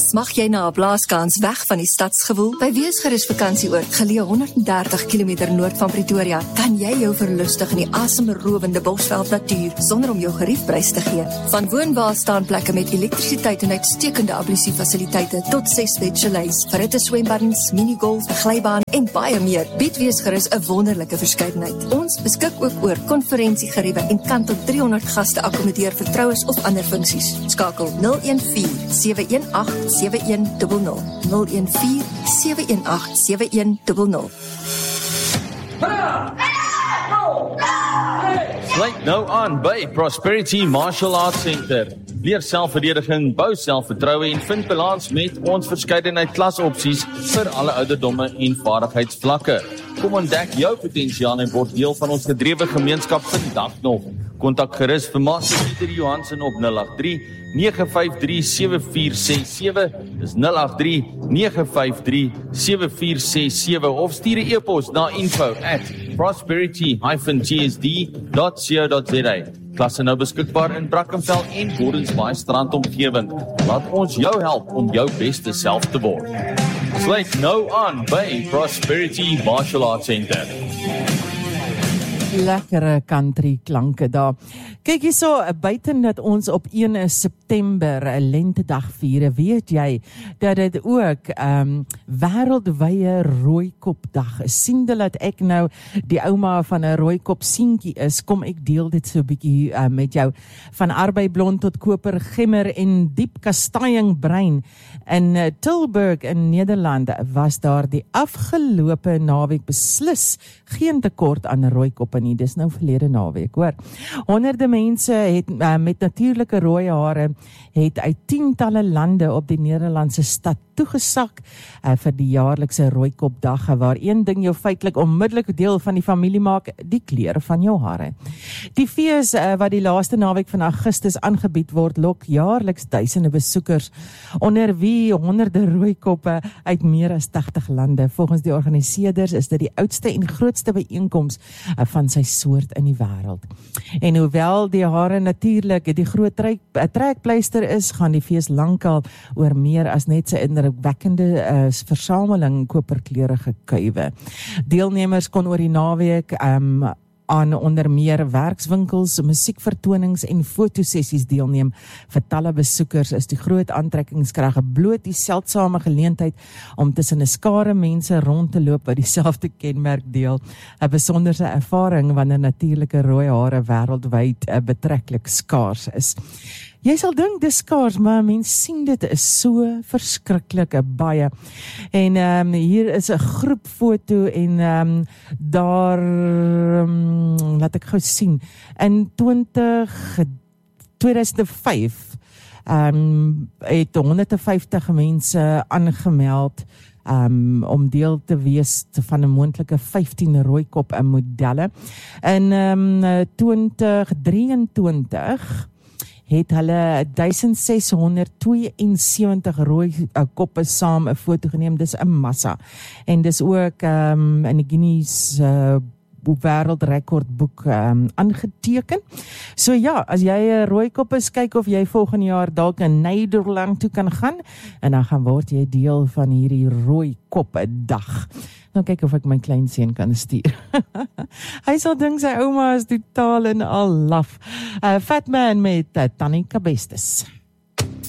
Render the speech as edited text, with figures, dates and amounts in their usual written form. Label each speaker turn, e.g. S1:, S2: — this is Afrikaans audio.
S1: Smag jy na 'n blaaskans weg van die stadsgewoel? By Weesgerus vakansieoord, geleë 130 km noord van Pretoria, kan jy jou verlustig in die asemrowende Bosveld natuur sonder om jou geriefprys te gee. Van woonwaarstaanplekke met elektrisiteit en uitstekende ablusiefasiliteite tot 6-bed chalets, verhitte swembaddens, minigolf, 'n glybaan en baie meer, bied Weesgerus 'n wonderlike verskeidenheid. Ons beskik ook oor konferensiegeriewe en kan tot 300 gaste akkommodeer vir troues of ander funksies. Skakel 014-718-7100. 014-718-7100.
S2: Sluit nou aan by Prosperity Martial Arts Center. Leer selfverdediging, bou selfvertroue en vind balans met ons verskeidenheid klasopsies vir alle ouderdomme en vaardigheidsvlakke. Kom ontdek jou potensiaal en word deel van ons gedrewe gemeenskap vandag nog. Kontak gerus vir Master Pieter Johansen op 083-953-7467, dis 083-953-7467 of stuur 'n e-pos na info@prosperity-gsd.co.za. Klasse nou beskikbaar in Brackenfell en Gordons Bay Strand omgewing. Laat ons jou help om jou beste self te word. Sluit nou aan by Prosperity Martial Arts Center.
S3: Lekkere country klanke daar. Kyk hierso, buiten dat ons op 1 September 'n lentedag vier, weet jy dat dit ook wêreldwye rooikopdag is. Siende dat ek nou die ouma van 'n rooikop seentjie is, kom ek deel dit so 'n bietjie met jou. Van arbeiblond tot koper, gemmer en diep kastanje bruin. In Tilburg in Nederland was daar die afgelope naweek beslis geen tekort aan rooikop nie. Dis nou verlede naweek, hoor. Honderde mense het met natuurlike rooi hare het uit tientalle lande op die Nederlandse stad toegesak vir die jaarlikse rooikopdag, waar een ding jou feitelik onmiddellik deel van die familie maak, die kleur van jou hare. Die fees wat die laaste naweek van Augustus aangebied word, lok jaarliks duisende besoekers, onder wie honderde rooikoppe uit meer as 80 lande. Volgens die organiseerders is dit die oudste en grootste byeenkoms van sy soort in die wêreld. En hoewel die hare natuurlik die groot trekpleister is, gaan die fees lankal oor meer as net sy indrukwekkende versameling koperkleurige kuive. Deelnemers kon oor die naweek aan onder meer werkswinkels, musiekvertonings en fotosessies deelneem. Vir talle besoekers is die groot aantrekkingskrag bloot die seldsame geleentheid om tussen 'n skare mense rond te loop wat dieselfde kenmerk deel. 'n Besonderse ervaring wanneer natuurlike rooi hare wêreldwyd betreklik skaars is. Jy sal dink dis skaars, maar mens sien dit is so verskriklik baie. En hier is 'n groep foto en daar laat ek gou sien. In 2005 het 150 mense aangemeld om deel te wees van 'n moontlike 15 rooikop modelle. In 2023 het hulle 1672 rooi koppe saam 'n foto geneem. Dis 'n massa. En dis ook in die Guinness wêreldrekordboek aangeteken. So ja, as jy 'n rooikop is, kyk of jy volgende jaar dalk in Nederland toe kan gaan, en dan word jy deel van hierdie rooikop dag. Nou kyk of ek my kleinseun kan stuur. Hy sal dink sy ouma is totaal en al laf. Fat Man met Tannie Cabestes.